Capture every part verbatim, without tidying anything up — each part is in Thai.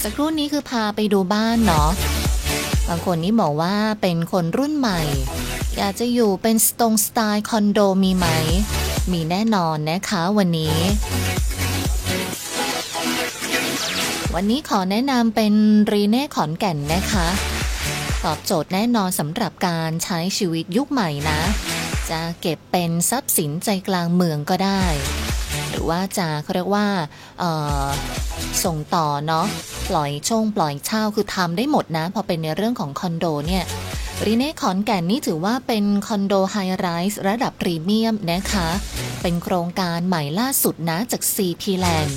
สักครู่นี้คือพาไปดูบ้านเนาะบางคนนี่บอกว่าเป็นคนรุ่นใหม่อยากจะอยู่เป็นสตงสไตล์คอนโดมีไหมมีแน่นอนนะคะวันนี้วันนี้ขอแนะนำเป็นรีเน่ขอนแก่นนะคะตอบโจทย์แน่นอนสำหรับการใช้ชีวิตยุคใหม่นะจะเก็บเป็นทรัพย์สินใจกลางเมืองก็ได้หรือว่าจะเขาเรียกว่าเอ่อส่งต่อเนาะปล่อยช่งปล่อยเช่าคือทำได้หมดนะพอเป็นในเรื่องของคอนโดเนี่ยรีเน่ขอนแก่นนี่ถือว่าเป็นคอนโดไฮไรส์ระดับพรีเมียมนะคะเป็นโครงการใหม่ล่าสุดนะจาก ซี พี Land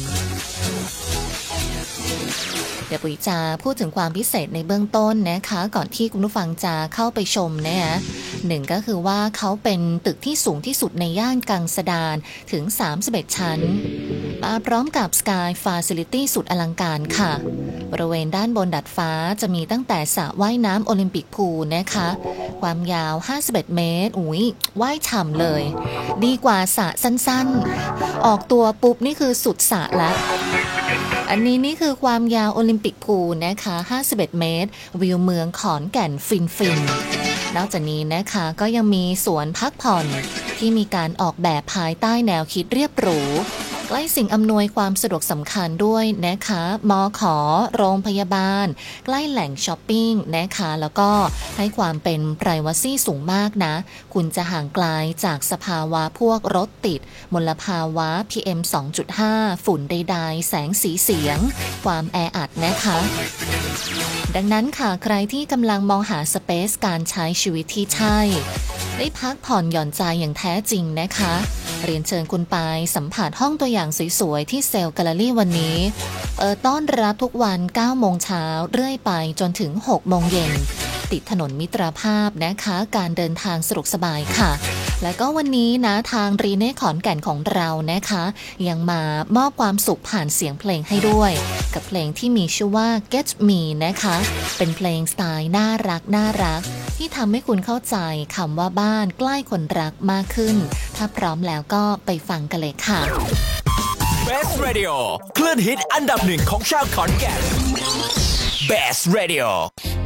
เดี๋ยวปุ๋ยจะพูดถึงความพิเศษในเบื้องต้นนะคะก่อนที่คุณผู้ฟังจะเข้าไปชมนะคะหนึ่งก็คือว่าเขาเป็นตึกที่สูงที่สุดในย่านกังสดาลถึงสามสิบเอ็ดชั้นมาพร้อมกับ Sky Facility สุดอลังการค่ะบริเวณด้านบนดาดฟ้าจะมีตั้งแต่สระว่ายน้ำโอลิมปิกพูลนะคะความยาวห้าสิบเอ็ดเมตรอุ้ยว่ายฉ่ำเลยดีกว่าสระสั้นๆออกตัวปุ๊บนี่คือสุดสระแล้วอันนี้นี่คือความยาวโอลิมปิกพูลนะคะห้าสิบเอ็ดเมตรวิวเมืองขอนแก่นฟินฟินนอกจากนี้นะคะก็ยังมีสวนพักผ่อนที่มีการออกแบบภายใต้แนวคิดเรียบหรูใกล้สิ่งอำนวยความสะดวกสำคัญด้วยนะคะมขโรงพยาบาลใกล้แหล่งช้อปปิ้งนะคะแล้วก็ให้ความเป็น privacy สูงมากนะคุณจะห่างไกลจากสภาวะพวกรถติดมลภาวะ พี เอ็ม สองจุดห้า ฝุ่นใดๆแสงสีเสียงความแออัดนะคะดังนั้นค่ะใครที่กำลังมองหาสเปซการใช้ชีวิตที่ใช่ได้พักผ่อนหย่อนใจอย่างแท้จริงนะคะเรียนเชิญคุณไปสัมผัสห้องตัวอย่างสวยๆที่เซลล์แกลเลอรี่วันนี้เปิดต้อนรับทุกวันเก้าโมงเช้าเรื่อยไปจนถึงหกโมงเย็นติดถนนมิตรภาพนะคะการเดินทางสะดวกสบายค่ะและก็วันนี้นะทางรีเน่ขอนแก่นของเรานะคะยังมามอบความสุขผ่านเสียงเพลงให้ด้วยกับเพลงที่มีชื่อว่า Get Me นะคะเป็นเพลงสไตล์น่ารักน่ารักที่ทำให้คุณเข้าใจคำว่าบ้านใกล้คนรักมากขึ้นถ้าพร้อมแล้วก็ไปฟังกันเลยค่ะ Best Radio คลื่นฮิตอันดับหนึ่งของชาวขอนแก่น Best Radio